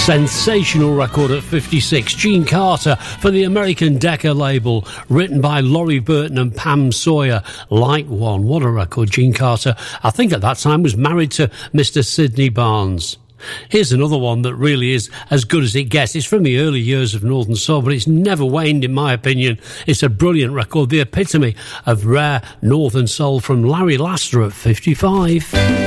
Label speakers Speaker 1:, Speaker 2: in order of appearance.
Speaker 1: Sensational record at 56. Gene Carter for the American Decca label, written by Laurie Burton and Pam Sawyer. Like One. What a record. Gene Carter, I think at that time, was married to Mr. Sidney Barnes. Here's another one that really is as good as it gets. It's from the early years of Northern Soul, but it's never waned in my opinion. It's a brilliant record, the epitome of rare Northern Soul, from Larry Laster at 55.